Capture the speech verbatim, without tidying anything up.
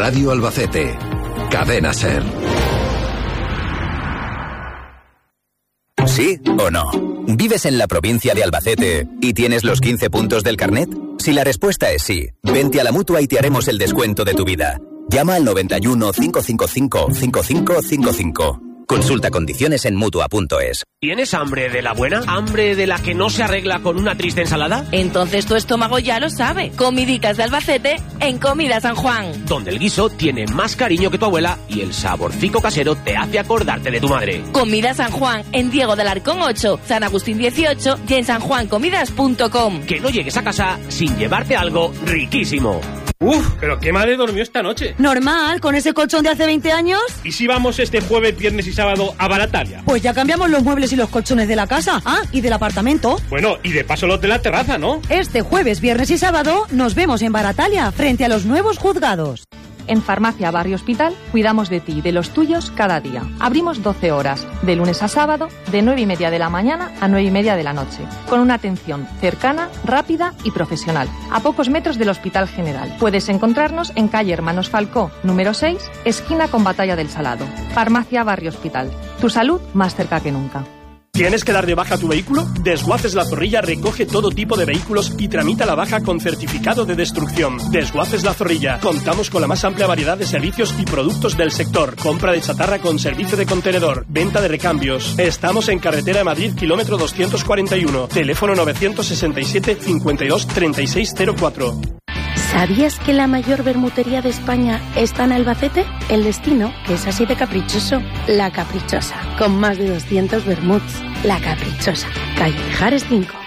Radio Albacete. Cadena SER. ¿Sí o no? ¿Vives en la provincia de Albacete y tienes los quince puntos del carnet? Si la respuesta es sí, vente a la Mutua y te haremos el descuento de tu vida. Llama al noventa y uno, cinco cinco cinco, cinco cinco cinco cinco. Consulta condiciones en Mutua punto es. ¿Tienes hambre de la buena? ¿Hambre de la que no se arregla con una triste ensalada? Entonces tu estómago ya lo sabe. Comidicas de Albacete en Comida San Juan. Donde el guiso tiene más cariño que tu abuela y el saborcico casero te hace acordarte de tu madre. Comida San Juan en Diego del Arcón ocho, San Agustín dieciocho y en san juan comidas punto com. Que no llegues a casa sin llevarte algo riquísimo. Uf, pero qué madre durmió esta noche. Normal, con ese colchón de hace veinte años. ¿Y si vamos este jueves, viernes y sábado a Baratalia? Pues ya cambiamos los muebles y los colchones de la casa. Ah, y del apartamento. Bueno, y de paso los de la terraza, ¿no? Este jueves, viernes y sábado nos vemos en Baratalia, frente a los nuevos juzgados. En Farmacia Barrio Hospital cuidamos de ti y de los tuyos cada día. Abrimos doce horas, de lunes a sábado, de nueve y media de la mañana a nueve y media de la noche, con una atención cercana, rápida y profesional, a pocos metros del Hospital General. Puedes encontrarnos en calle Hermanos Falcó, número seis, esquina con Batalla del Salado. Farmacia Barrio Hospital. Tu salud más cerca que nunca. ¿Tienes que dar de baja tu vehículo? Desguaces La Zorrilla recoge todo tipo de vehículos y tramita la baja con certificado de destrucción. Desguaces La Zorrilla. Contamos con la más amplia variedad de servicios y productos del sector. Compra de chatarra con servicio de contenedor. Venta de recambios. Estamos en Carretera de Madrid, kilómetro doscientos cuarenta y uno. Teléfono novecientos sesenta y siete, cincuenta y dos, treinta y seis cero cuatro. ¿Sabías que la mayor bermutería de España está en Albacete? El destino, que es así de caprichoso. La Caprichosa, con más de doscientos bermuts. La Caprichosa, calle Mijares cinco.